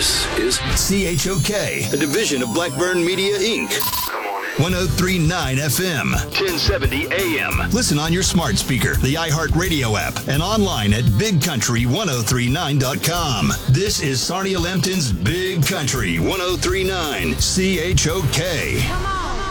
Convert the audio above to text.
This is CHOK, a division of Blackburn Media, Inc. 103.9 FM, 1070 AM. Listen on your smart speaker, the iHeartRadio app, and online at BigCountry1039.com. This is Sarnia Lambton's Big Country 103.9 CHOK. Come on.